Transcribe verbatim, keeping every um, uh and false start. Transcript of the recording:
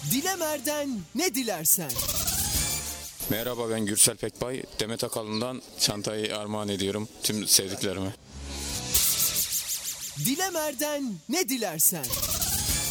Dilemer'den ne dilersen. Merhaba, ben Gürsel Pekbay. Demet Akalın'dan çantayı armağan ediyorum tüm sevdiklerime. Dilemer'den ne dilersen.